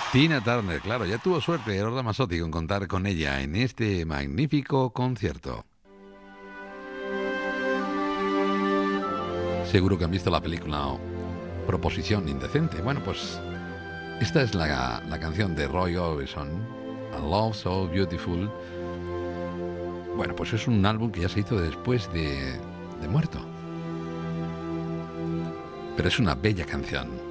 Tina Turner, claro, ya tuvo suerte Eros Ramazzotti con contar con ella en este magnífico concierto. Seguro que han visto la película Proposición Indecente. Bueno, pues esta es la canción de Roy Orbison, A Love So Beautiful. Bueno, pues es un álbum que ya se hizo después de muerto. Pero es una bella canción.